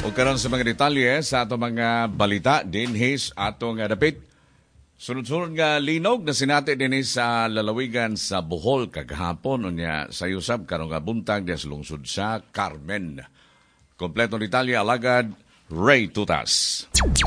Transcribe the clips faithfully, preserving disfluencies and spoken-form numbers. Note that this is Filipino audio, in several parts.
O karon sa mga detalye sa ato mga balita dinhis atong dapit. Sunod-sunod nga linog na sinati dinhis sa lalawigan sa Bohol kagahapon unya sa yusab karon nga buntag sa lungsod sa Carmen. Kompletong detalye alagad Ray Tutas.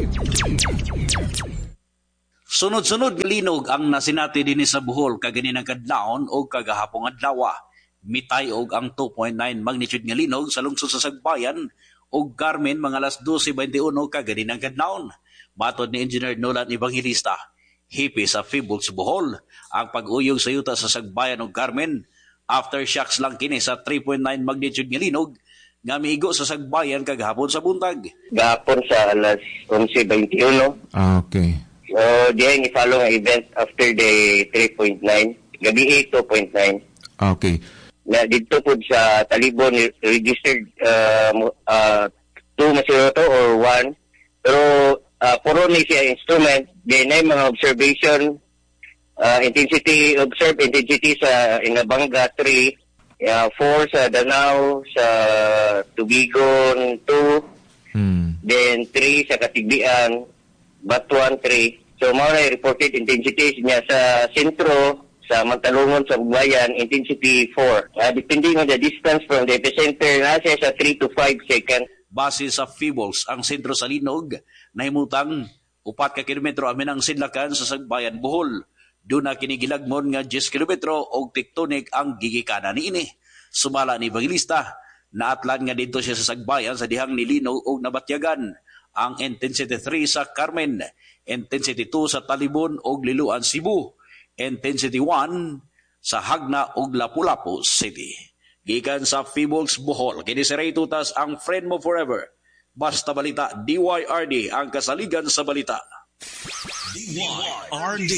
Sunod-sunod nga linog ang nasinati dinhi sa Bohol kaganinang kadlawon o kagahapong adlaw. Mitay og ang two point nine magnitude nga linog sa lungsod sa Sagbayan og Carmen mga alas twelve twenty-one kaganinang kadlawon. Matod ni Engineer Nolan Evangelista, hipi sa Fibolgs Bohol, ang pag-uyog sa yuta sa Sagbayan og Carmen aftershocks lang kini sa three point nine magnitude nga linog nga miigo sa Sagbayan kagahapon sa buntag. Gahapon sa alas eleven twenty-one. Ah, okay. So, diyan i-follow ang event after the three point nine, gabi two point nine. Okay. Na dito po sa Talibon registered uh, uh, two masiroto or one. Pero uh, puro ni siya instrument, then ay mga observation, uh, intensity, observe intensity sa Ingabanga three, uh, four sa Danao, sa Tubigon two, hmm. then three sa Katigbian, Batuan three. So, mga reported intensity niya sa sentro, sa Mantalungon, sa Bugbayan, intensity four. Uh, depending on the distance from the epicenter, nasa sa three to five seconds. Base sa Fibolgs, ang sentro sa linog, nahimutang upat ka kilometro amin ang sidlakan sa Sagbayan, Bohol. Doon na kinigilagmon nga ten kilometro o tektonik ang gigikanan ni ini. Sumala ni Evangelista, naatlan nga dito siya sa Sagbayan sa dihang nilinog o nabatyagan. Ang intensity three sa Carmen, intensity two sa Talibon o Liloan, Cebu, intensity one sa Hagna ug Lapu-Lapu City. Gikan sa Fibolgs Bohol, kini si Ray Tutas, ang friend mo forever. Basta balita, D Y R D ang kasaligan sa balita. D Y R D.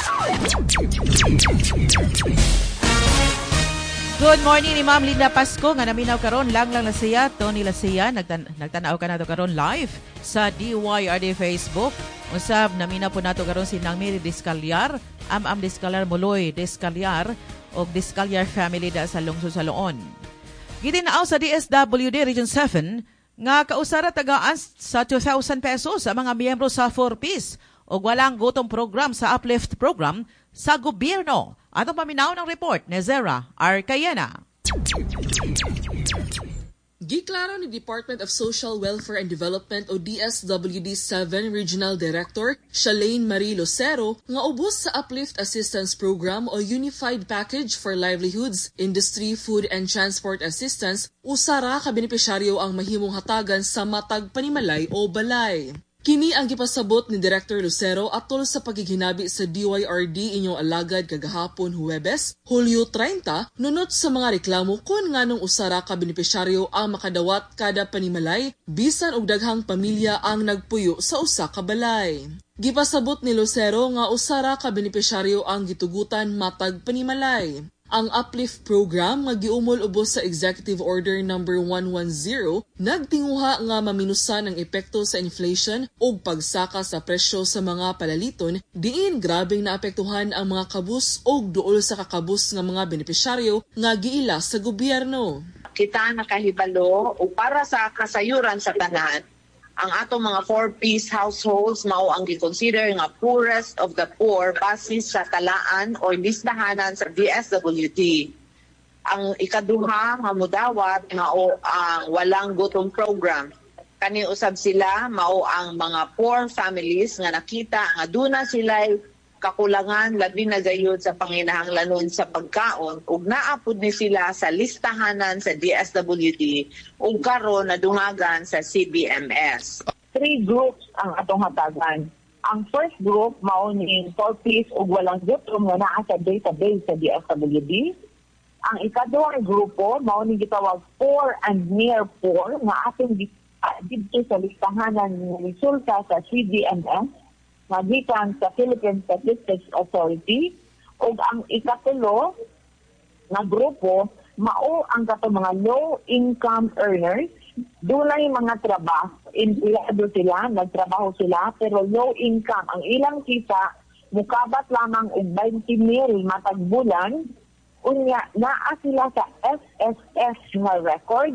Good morning ni Ma'am Linda Pasco nga naminaw karon lang lang na siya Tony Lasia nagtan nagtanaw ka nato karon live sa D Y R D Facebook. Usab naminaw po nato karon si Nang Mary Discalyar, Am-Am Discalyar Moloy Discalyar og Discalyar family da sa lungsod sa Loon. Gitinaaw sa D S W D Region seven nga kausara tagaan sa two thousand pesos sa mga miyembro sa four Ps og walang gutom program sa uplift program sa gobyerno. Atong paminaw ng report ni Zera Arcayena. Giklaro ni Department of Social Welfare and Development o D S W D seven Regional Director Shalane Marie Lucero nga ubos sa Uplift Assistance Program o Unified Package for Livelihoods, Industry, Food and Transport Assistance usara ka benepisyaryo ang mahimong hatagan sa matag panimalay o balay. Kini ang gipasabot ni Director Lucero atol sa paghihinabi sa D Y R D inyong alagad kagahapon Huwebes, Hulyo thirty, nunot sa mga reklamo kung nganong usara ka benepisyaryo ang makadawat kada panimalay bisan og daghang pamilya ang nagpuyo sa usa ka balay. Gipasabot ni Lucero nga usara ka benepisyaryo ang gitugutan matag panimalay. Ang Uplift Program nga giumol ubos sa Executive Order number one ten nagtinguha nga maminusan ang epekto sa inflation o pagsaka sa presyo sa mga palaliton diin grabeng naapektuhan ang mga kabus o duol sa kakabus nga mga benepisyaryo nga giila sa gobyerno. Kita nakahibalo o para sa kasayuran sa tanan, ang atong mga four-piece households mao ang gi-consider nga poorest of the poor base sa talaan o listahanan sa D S W D. Ang ikaduha nga mudawat mao ang walang gutom program. Kani usab sila mao ang mga poor families nga nakita nga duna sila kakulangan labi na gayud sa panginahanglanon sa pagkaon ug naapod ni sila sa listahanan sa D S W D ug karon nadungagan sa C B M S. Three groups ang atong hatagan. Ang first group mao ni four Ps ug walang gutom nga naa sa database sa D S W D. Ang ikaduhang grupo mao ni gitawag poor and near poor nga atong dito sa listahanan ng resulta sa C B M S magikan sa Philippine Statistics Authority ug ang ikatulo na grupo mao ang kato mga low income earners, dunay mga trabaho, empleyado sila, nagtrabaho sila pero low income ang ilang kita mukabat lamang og twenty mil matag bulan unya naa sila sa S S S nga record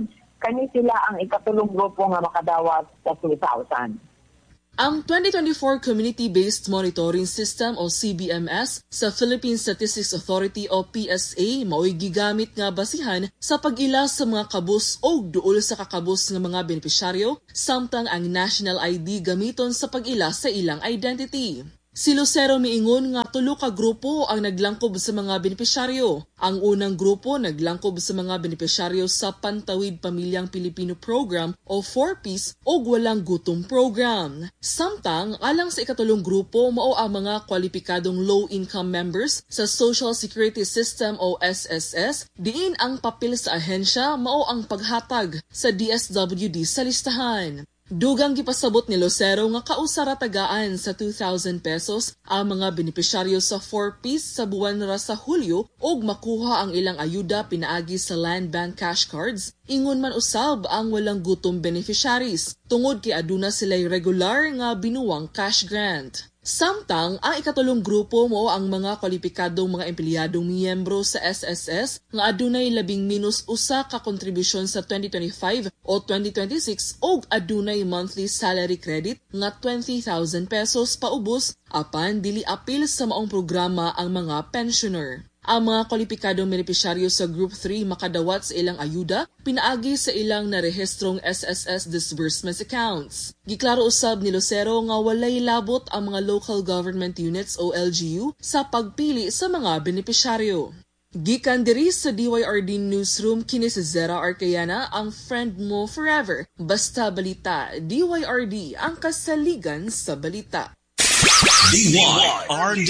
kani sila ang ikatulong grupo nga makadawat sa two thousand. Ang twenty twenty-four Community-Based Monitoring System o C B M S sa Philippine Statistics Authority o P S A mao'y gigamit nga basihan sa pag-ila sa mga kabus o duol sa kakabus nga mga benepisyaryo, samtang ang National I D gamiton sa pag-ila sa ilang identity. Si Lucero miingon nga tulo ka grupo ang naglangkob sa mga benepisyaryo. Ang unang grupo naglangkob sa mga benepisyaryo sa Pantawid Pamilyang Pilipino Program o four Ps o Walang Gutom Program. Samtang alang sa ikatulong grupo mao ang mga kwalipikadong low-income members sa Social Security System o S S S, diin ang papel sa ahensya mao ang paghatag sa D S W D sa listahan. Dugang gipasabot ni Lucero nga kausara tagaan sa two thousand pesos ang mga benepisyaryo sa four Ps sa buwan ra sa Hulyo ug makuha ang ilang ayuda pinaagi sa Land Bank cash cards. Ingon man usab ang Walang Gutom beneficiaries tungod kay aduna sila'y regular nga binuwang cash grant. Samtang ang ikatulong grupo mo ang mga kwalipikadong mga empleyadong miyembro sa S S S nga adunay labing minus usa ka kontribusyon sa twenty twenty-five o twenty twenty-six og adunay monthly salary credit nga twenty thousand pesos paubos apan dili apil sa maong programa ang mga pensioner. Ang mga kwalipikadong benepisyaryo sa Group three makadawat sa ilang ayuda pinaagi sa ilang narehistrong S S S disbursements accounts. Giklaro usab ni Lucero nga walay labot ang mga local government units o L G U sa pagpili sa mga benepisyaryo. Gikan diri sa D Y R D Newsroom kini si Zera Arcayana, ang friend mo forever. Basta balita, D Y R D ang kasaligan sa balita. D Y R D.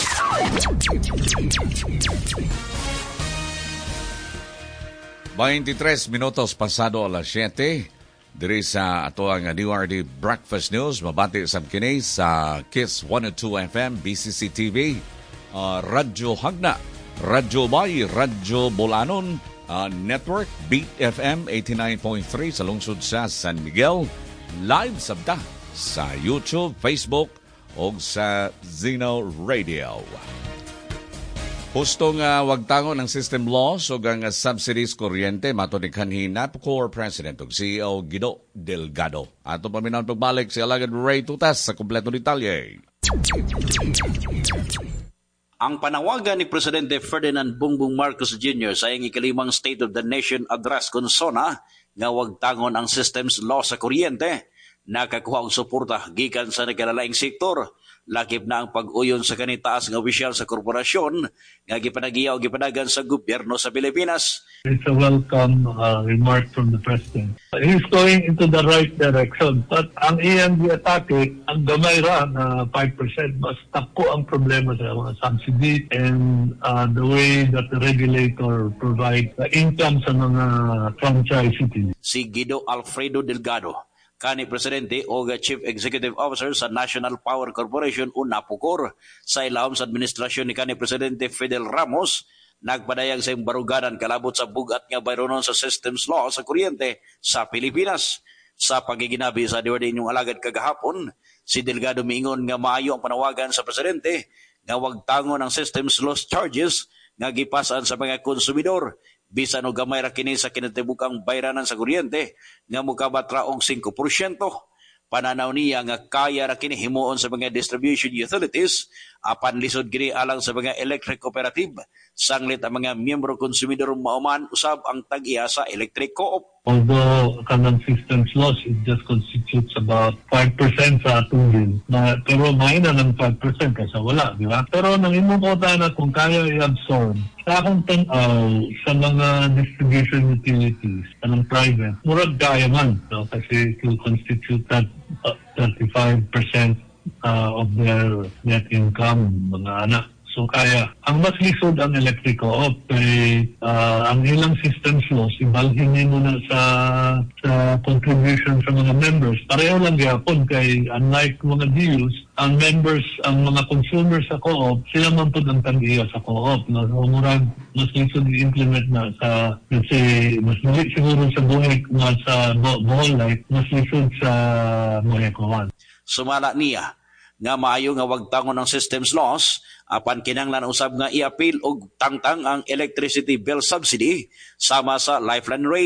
twenty-tres minutos pasado alas siyete. Diri sa ato ang D Y R D Breakfast News. Mabati sa kini sa Kiss one oh two F M, B C C T V, uh, Radyo Hagna, Radyo Bay, Radyo Bolanon, uh, Network, Beat F M eighty-nine point three sa lungsod sa San Miguel. Live sabta sa YouTube, Facebook, o sa Zeno Radio. Hustong uh, wagtangon ng system laws o ang uh, subsidies kuryente mato ni kanhi NAPCOR President ug C E O Guido Delgado. Ato paminaw pagbalik si Alagad Ray Tutas sa kumpleto detalye. Ang panawagan ni Presidente Ferdinand Bongbong Marcos Junior sa iyang ikalimang State of the Nation Address konsona nga wagtangon ang systems law sa kuryente nakakuha og suporta gikan sa nagkalaing sektor. Lakip na ang pag-uyon sa kanitaas ng opisyal sa korporasyon nga gipanagiya o gipanagan sa gobyerno sa Pilipinas. It's a welcome uh, remark from the President. He's going into the right direction. But ang iyang atake, ang gamay ra na five percent, mas tako ang problema sa mga subsidy and uh, the way that the regulator provides the income sa mga franchise cities. Si Guido Alfredo Delgado, kani Presidente o Chief Executive Officer sa National Power Corporation o NAPOCOR, sa ilawom sa administrasyon ni kani Presidente Fidel Ramos, nagpadayag sa baruganan kalabot sa bugat nga bayronon sa systems law sa kuryente sa Pilipinas. Sa pagiginabi sa diwadi inyong alagad kagahapon, si Delgado miingon nga maayo ang panawagan sa Presidente nga wagtangon ang systems law charges nga gipasan sa mga konsumidor bisan og gamay ra kini sa kinatibukang bayranan sa kuryente nga mokabat ra og five percent. Pananaw niya nga kaya ra kini himuon sa mga distribution utilities apan lisod kini alang sa mga electric cooperative. Sanglit ang mga miyembro konsumidor mauman usab ang tag-iya sa electric co-op. Although kanang systems loss, it just constitutes about five percent sa atong bill. Na, pero mahina ng five percent kasi wala, di ba? Pero nang imukota na kung kaya i-absorb, sa akong tanaw sa mga distribution utilities, anong private, murag kaya man. No? Kasi it will constitute that uh, thirty-five percent uh, of their net income, mga anak. So kaya, ang mas lisod ang electric co-op kay uh, ang ilang systems laws, ibalhin mo na sa sa contribution sa mga members. Pareho lang gyapon kay unlike mga D Us, ang members, ang mga consumers sa co-op, sila man po ang tag-iya sa co-op. No? So, murag, mas lisod i-implement na sa, let's say, mas mali siguro sa buhay nga sa Bohol Light, mas lisod sa Mohecoan. Sumala niya nga maayo nga wagtangon ng systems laws apan kinahanglan usab nga i-appeal og tangtang ang electricity bill subsidy sama sa lifeline rate.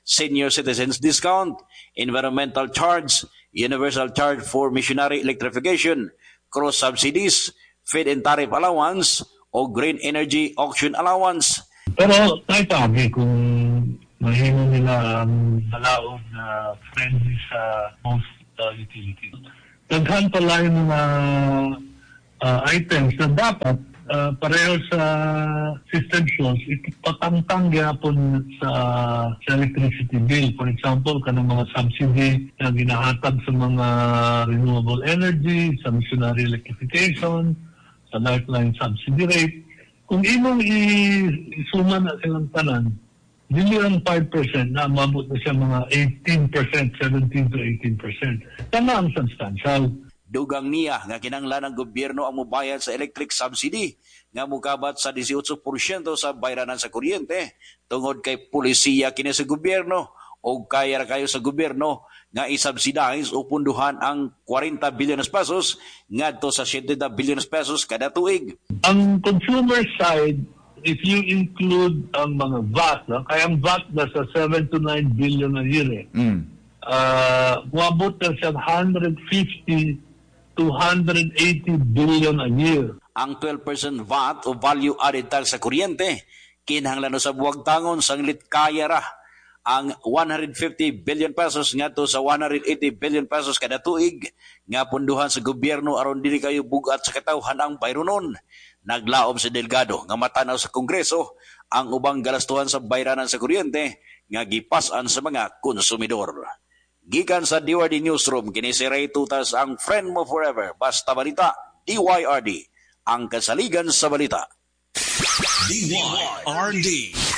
senior citizens discount, environmental charge, universal charge for missionary electrification, cross subsidies, feed and tariff allowance, o green energy auction allowance. Pero tayo pagi kung mahimo nila ang balaod na friendly sa most uh, utilities. Daghan pala yung mga uh, items na dapat uh, pareho sa system shows, ipatangtang gyapon sa, sa electricity bill. For example, kanang mga subsidy na ginahatag sa mga renewable energy, sa missionary electrification, sa lifeline subsidy rate. Kung imong isuma na silang tanan, dili ang five percent na mabot na siya mga eighteen percent, seventeen to eighteen percent. Tama ang substantial. Dugang niya nga kinanglan ng gobyerno ang mubayad sa electric subsidy nga mukabat sa eighteen percent sa bayranan sa kuryente tungod kay pulisiya kini sa gobyerno o kaya kayo sa gobyerno nga isubsidize o punduhan ang forty billion pesos ngadto sa seventy billion pesos kada tuig. Ang consumer side, if you include ang mga V A T, no? Kaya ang V A T na sa seven to nine billion a year eh. Mm. Uh, Wabot na siya one hundred fifty to one hundred eighty billion a year. Ang twelve percent V A T o value added tax sa kuryente, kinahanglan sa buwag tangon sang litkaya ra ang one hundred fifty billion pesos ngadto sa one hundred eighty billion pesos kada tuig nga punduhan sa gobyerno aron dili kayo bugat sa katawhan ang bayronon. Naglaom si Delgado nga matanaw sa Kongreso ang ubang galastuhan sa bayranan sa kuryente nga gipas-an sa mga konsumidor. Gikan sa D Y R D Newsroom, kini si Ray Tutas ang friend mo forever. Basta balita, D Y R D, ang kasaligan sa balita. D Y R D.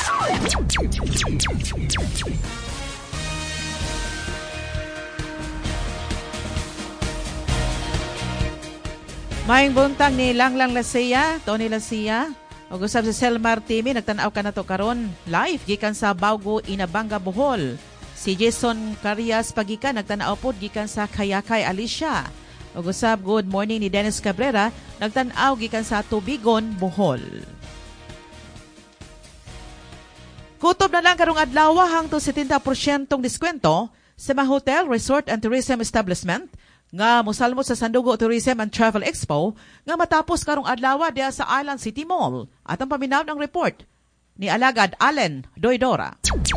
Maayong buntag ni Langlang Lasea, Tony Lasea. O gusab si Selmar Timi, nagtanaw ka na to karon live gikan sa Baugo, Inabanga, Bohol. Si Jason Carias Pagikan, nagtanaw po gikan sa Kayakay, Alicia. O gusab good morning ni Dennis Cabrera, nagtanaw gikan sa Tubigon, Bohol. Kutob na lang karong adlaw hangtod seventy percent diskwento sa mga hotel, resort and tourism establishment nga mosalmot sa Sandugo Tourism and Travel Expo nga matapos karong adlaw diya sa Island City Mall. At ang paminaw ng report ni Alagad Allen Doidora.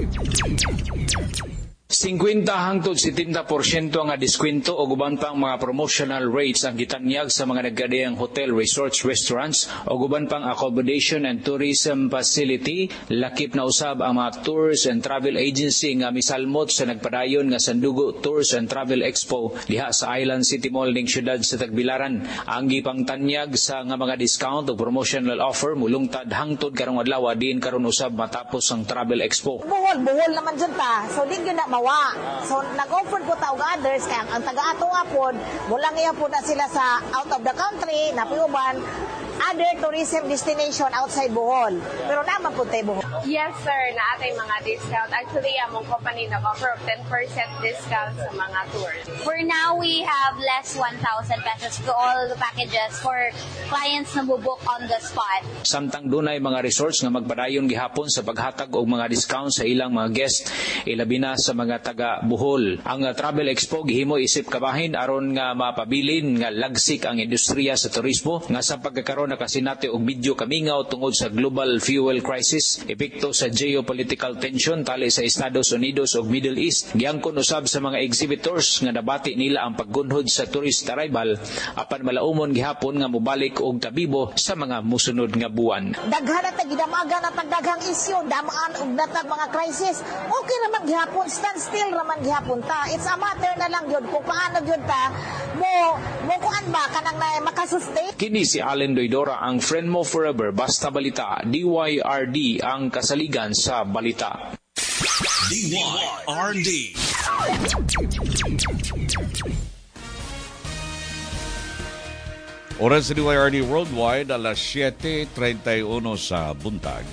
fifty hangtod seventy percent nga diskwento o guban pang mga promotional rates ang gitanyag sa mga nagkadayang hotel, resorts, restaurants o guban pang accommodation and tourism facility. Lakip na usab ang mga tours and travel agency nga misalmot sa nagpadayon nga Sandugo Tours and Travel Expo diha sa Island City Mall ning syudad sa Tagbilaran. Ang gipangtanyag sa nga mga discount o promotional offer mulungtad hangtod karong adlaw din karon usab matapos ang Travel Expo. Buhol, buhol naman dyan ta. So din yun na mawa. So nag-offer po ta og others kaya ang taga-ato nga po mulang iya po na sila sa out of the country na piuban other tourism destination outside Bohol. Pero naman po tayo Bohol. Yes sir, na atay mga discount. Actually, among company nag-offer of ten percent discount sa mga tours. For now, we have less one thousand pesos to all the packages for clients na bubuk on the spot. Samtang dunay mga resorts nga magpadayon gihapon sa paghatag og mga discount sa ilang mga guest, ilabi na sa mga taga Bohol. Ang uh, Travel Expo gihimo isip kabahin aron nga mapabilin nga lagsik ang industriya sa turismo nga sa pagkakaroon nakasinati og medyo kamingaw tungod sa global fuel crisis, epekto sa geopolitical tension tali sa Estados Unidos ug Middle East. Giangkon usab sa mga exhibitors nga nabati nila ang paggunhod sa tourist arrival apan malaumon gihapon nga mobalik og tabibo sa mga musunod nga buwan. Daghan ta gidamagan na tagdaghang isyu, damaan og natag mga crisis. Okay naman gihapon, stand still raman gihapon ta. It's a matter na lang yun kung paano yun ta mo mo kuan ba kanang na makasustain. Kini si Allen Doidora, ang friend mo forever. Basta balita, D Y R D ang kasaligan sa balita. D Y R D. Oras sa D Y R D Worldwide, alas siyete treinta y uno sa buntag.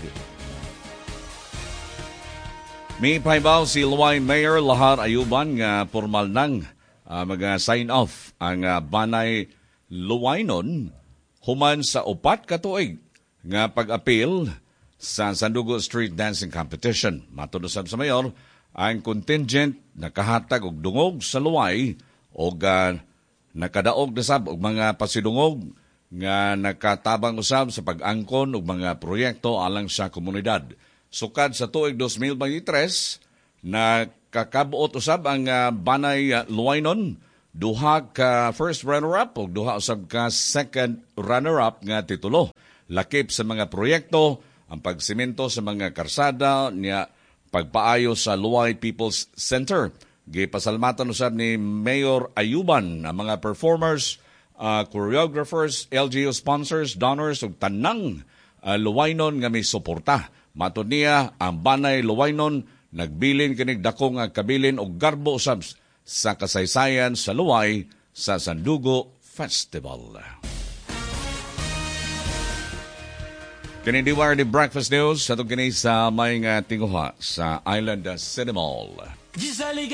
May paibaw si Luwain Mayor Lahar Ayuban nga formal nang uh, mag-sign off ang uh, Banay Luwainon human sa upat ka tuig nga pag-appeal sa Sandugo Street Dancing Competition. Matulosab sa mayor, ang contingent nakahatag og dungog sa luway o uh, nakadaog na sab og mga pasidungog nga nakatabang usab sa pag-angkon og mga proyekto alang sa komunidad. Sukad sa tuig twenty twenty-three, nakakabuot usab ang uh, Banay uh, Luwaynon, duha ka first runner-up o duha usab ka second runner-up nga titulo. Lakip sa mga proyekto, ang pagsimento sa mga karsada niya pagpaayo sa Luway People's Center. Gipasalmatan usab ni Mayor Ayuban ang mga performers, uh, choreographers, L G U sponsors, donors ug tanang uh, Luwaynon nga may suporta. Matod niya ang Banay Luwaynon nagbilin kinig dako nga kabilin og garbo usab sa kasaysayan sa Luway sa Sandugo Festival. Kini D Y R D Breakfast News sa kini sa may nga tinguha sa Island Cinema Mall.